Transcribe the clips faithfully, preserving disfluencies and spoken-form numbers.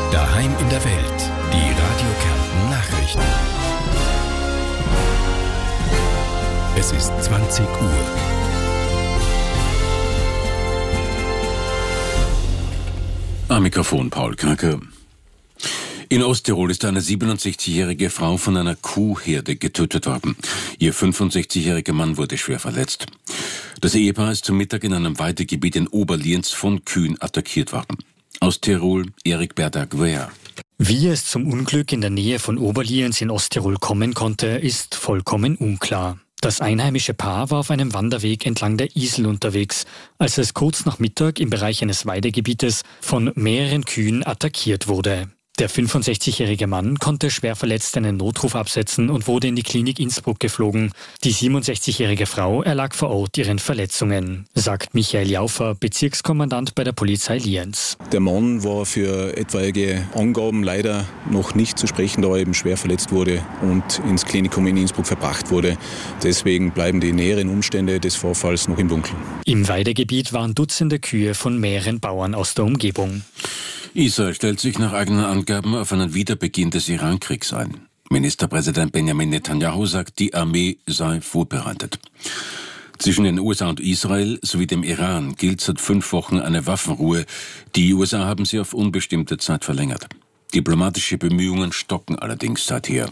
Daheim in der Welt. Die Radio Kärnten Nachrichten. Es ist zwanzig Uhr. Am Mikrofon Paul Kracke. In Osttirol ist eine siebenundsechzigjährige Frau von einer Kuhherde getötet worden. Ihr fünfundsechzigjähriger Mann wurde schwer verletzt. Das Ehepaar ist zum Mittag in einem Weidegebiet in Oberlienz von Kühen attackiert worden. Aus Tirol, Erik Berdag-Wehr. Wie es zum Unglück in der Nähe von Oberlienz in Osttirol kommen konnte, ist vollkommen unklar. Das einheimische Paar war auf einem Wanderweg entlang der Isel unterwegs, als es kurz nach Mittag im Bereich eines Weidegebietes von mehreren Kühen attackiert wurde. Der fünfundsechzigjährige Mann konnte schwer verletzt einen Notruf absetzen und wurde in die Klinik Innsbruck geflogen. Die siebenundsechzigjährige Frau erlag vor Ort ihren Verletzungen, sagt Michael Jaufer, Bezirkskommandant bei der Polizei Lienz. Der Mann war für etwaige Angaben leider noch nicht zu sprechen, da er eben schwer verletzt wurde und ins Klinikum in Innsbruck verbracht wurde. Deswegen bleiben die näheren Umstände des Vorfalls noch im Dunkeln. Im Weidegebiet waren Dutzende Kühe von mehreren Bauern aus der Umgebung. Israel stellt sich nach eigenen Angaben auf einen Wiederbeginn des Irankriegs ein. Ministerpräsident Benjamin Netanyahu sagt, die Armee sei vorbereitet. Zwischen den U S A und Israel sowie dem Iran gilt seit fünf Wochen eine Waffenruhe. Die U S A haben sie auf unbestimmte Zeit verlängert. Diplomatische Bemühungen stocken allerdings seither.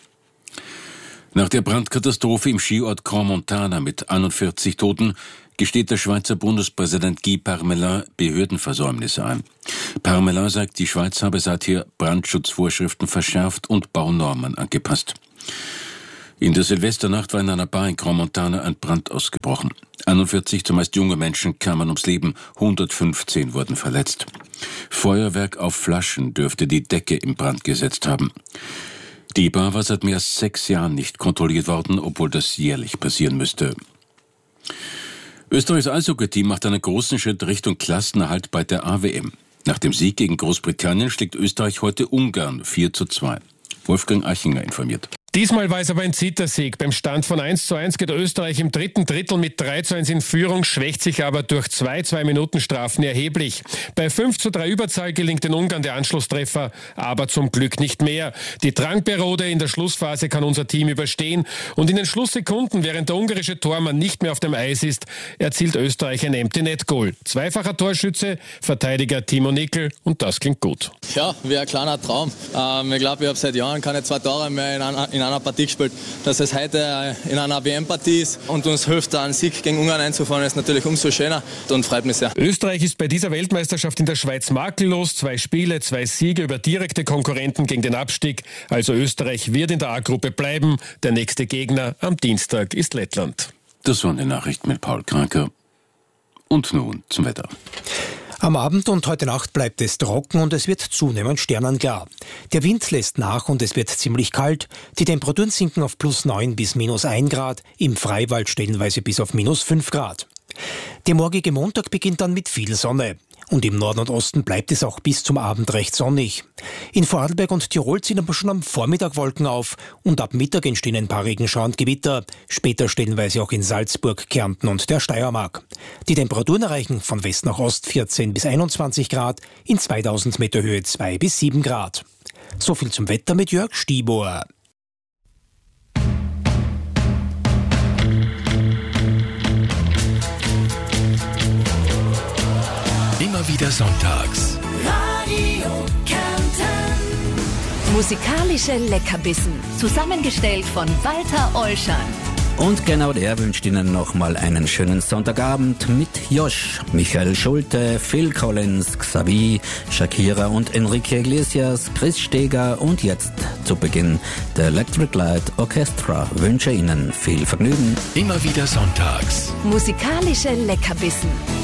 Nach der Brandkatastrophe im Skiort Crans-Montana mit einundvierzig Toten gesteht der Schweizer Bundespräsident Guy Parmelin Behördenversäumnisse ein. Parmelin sagt, die Schweiz habe seither Brandschutzvorschriften verschärft und Baunormen angepasst. In der Silvesternacht war in einer Bar in Crans-Montana ein Brand ausgebrochen. einundvierzig zumeist junge Menschen kamen ums Leben, hundertfünfzehn wurden verletzt. Feuerwerk auf Flaschen dürfte die Decke in Brand gesetzt haben. Die Bar war seit mehr als sechs Jahren nicht kontrolliert worden, obwohl das jährlich passieren müsste. Österreichs Eishockey-Team macht einen großen Schritt Richtung Klassenerhalt bei der A W M. Nach dem Sieg gegen Großbritannien schlägt Österreich heute Ungarn vier zu zwei. Wolfgang Eichinger informiert. Diesmal war es aber ein Zittersieg. Beim Stand von eins zu eins geht Österreich im dritten Drittel mit drei zu eins in Führung, schwächt sich aber durch zwei Zwei-Minuten-Strafen erheblich. Bei fünf zu drei Überzahl gelingt den Ungarn der Anschlusstreffer, aber zum Glück nicht mehr. Die Drangperiode in der Schlussphase kann unser Team überstehen und in den Schlusssekunden, während der ungarische Tormann nicht mehr auf dem Eis ist, erzielt Österreich ein Empty-Net-Goal. Zweifacher Torschütze, Verteidiger Timo Nickel und das klingt gut. Ja, wie ein kleiner Traum. Ähm, ich glaube, ich habe seit Jahren keine zwei Tore mehr in einer, in einer Partie gespielt. Dass es heute in einer W M-Partie ist und uns hilft, einen Sieg gegen Ungarn einzufahren, ist natürlich umso schöner und freut mich sehr. Österreich ist bei dieser Weltmeisterschaft in der Schweiz makellos. Zwei Spiele, zwei Siege über direkte Konkurrenten gegen den Abstieg. Also Österreich wird in der A-Gruppe bleiben. Der nächste Gegner am Dienstag ist Lettland. Das waren die Nachrichten mit Paul Kracke. Und nun zum Wetter. Am Abend und heute Nacht bleibt es trocken und es wird zunehmend sternenklar. Der Wind lässt nach und es wird ziemlich kalt. Die Temperaturen sinken auf plus neun bis minus ein Grad, im Freiwald stellenweise bis auf minus fünf Grad. Der morgige Montag beginnt dann mit viel Sonne. Und im Norden und Osten bleibt es auch bis zum Abend recht sonnig. In Vorarlberg und Tirol ziehen aber schon am Vormittag Wolken auf und ab Mittag entstehen ein paar Regenschauer und Gewitter. Später stellenweise auch in Salzburg, Kärnten und der Steiermark. Die Temperaturen erreichen von West nach Ost vierzehn bis einundzwanzig Grad, in zweitausend Meter Höhe zwei bis sieben Grad. So viel zum Wetter mit Jörg Stieber. Immer wieder sonntags. Radio Kärnten. Musikalische Leckerbissen. Zusammengestellt von Walter Olschan. Und genau der wünscht Ihnen nochmal einen schönen Sonntagabend mit Josh, Michael Schulte, Phil Collins, Xavi, Shakira und Enrique Iglesias, Chris Steger und jetzt zu Beginn der Electric Light Orchestra. Wünsche Ihnen viel Vergnügen. Immer wieder sonntags. Musikalische Leckerbissen.